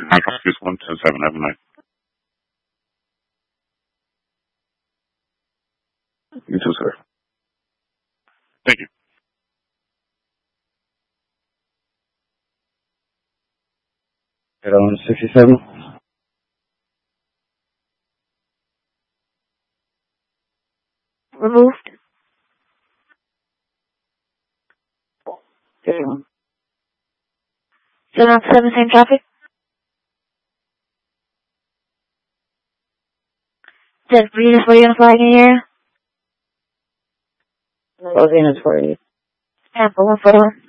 956 127. Have a night. You too, sir. Thank you. Hello, 67. Removed. 7 on 7, same traffic. Said Venus, what are you gonna flag in here? Venus for you. Apple 141.